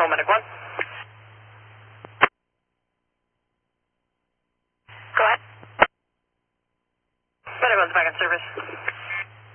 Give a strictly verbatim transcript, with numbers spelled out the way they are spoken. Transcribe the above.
Control, Medic one. Go ahead. Medic one's back in service.